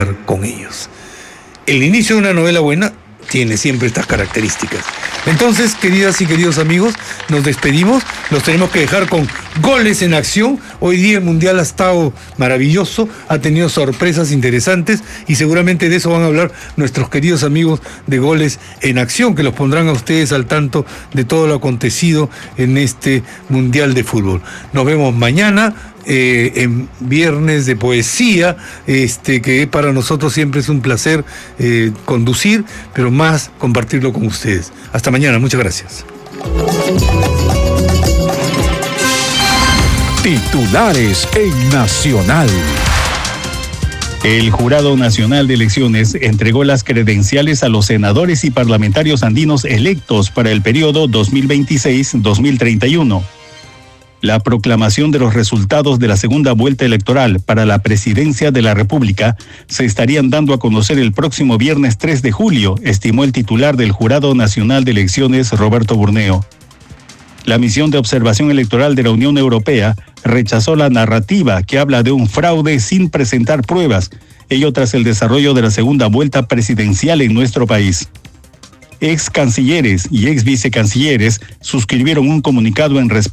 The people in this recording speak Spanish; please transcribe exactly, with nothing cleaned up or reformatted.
con ellos. El inicio de una novela buena tiene siempre estas características. Entonces, queridas y queridos amigos, nos despedimos. Los tenemos que dejar con goles en acción. Hoy día el Mundial ha estado maravilloso, ha tenido sorpresas interesantes y seguramente de eso van a hablar nuestros queridos amigos de Goles en Acción, que los pondrán a ustedes al tanto de todo lo acontecido en este Mundial de Fútbol. Nos vemos mañana. Eh, en Viernes de Poesía, este, que para nosotros siempre es un placer eh, conducir, pero más compartirlo con ustedes. Hasta mañana, muchas gracias. Titulares en Nacional. El Jurado Nacional de Elecciones entregó las credenciales a los senadores y parlamentarios andinos electos para el periodo dos mil veintiséis a dos mil treinta y uno. La proclamación de los resultados de la segunda vuelta electoral para la presidencia de la República se estarían dando a conocer el próximo viernes tres de julio, estimó el titular del Jurado Nacional de Elecciones, Roberto Burneo. La misión de observación electoral de la Unión Europea rechazó la narrativa que habla de un fraude sin presentar pruebas, ello tras el desarrollo de la segunda vuelta presidencial en nuestro país. Ex cancilleres y ex vicecancilleres suscribieron un comunicado en respuesta